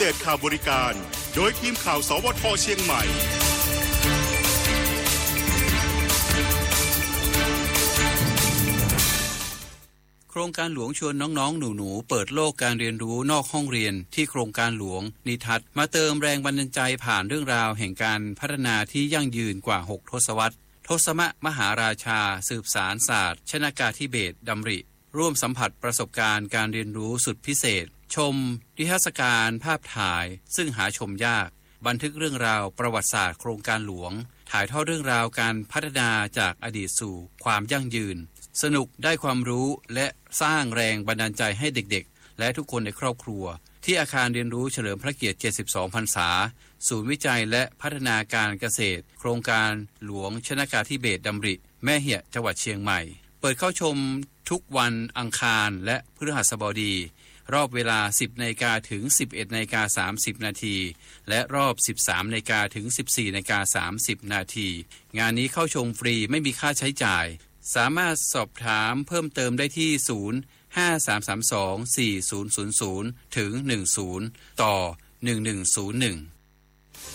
เดตข่าวบริการโดยทีมข่าวสวท.เชียงใหม่โครงการหลวงชวนน้องๆหนูๆเปิดโลกการเรียนรู้นอกห้องเรียนที่โครงการหลวงนิทัศน์มาเติมแรงบันดาลใจผ่านเรื่องราวแห่งการพัฒนาที่ยั่งยืนกว่า6ทศวรรษทศมมหาราชาสืบสารศาสตร์ชนากาธิเบศรดำริร่วมสัมผัสประสบการณ์การเรียนรู้สุดพิเศษชมนิทรรศการภาพถ่ายซึ่งหาชมยากบันทึกเรื่องราวประวัติศาสตร์โครงการหลวงถ่ายทอดเรื่องราวการพัฒนาจากอดีตสู่ความยั่งยืนสนุกได้ความรู้และสร้างแรงบันดาลใจให้เด็กๆและทุกคนในครอบครัวที่อาคารเรียนรู้เฉลิมพระเกียรติ72พรรษาศูนย์วิจัยและพัฒนาการเกษตรโครงการหลวงชนากาธิเบศรดำริแม่เหี่ยจังหวัดเชียงใหม่เปิดเข้าชมทุกวันอังคารและพฤหัสบดีรอบเวลา 10 นาฬิกาถึง 11 นาฬิกา30 นาทีและรอบ 13 นาฬิกาถึง 14 นาฬิกา30 นาทีงานนี้เข้าชมฟรีไม่มีค่าใช้จ่ายสามารถสอบถามเพิ่มเติมได้ที่053324000ถึง10ต่อ1101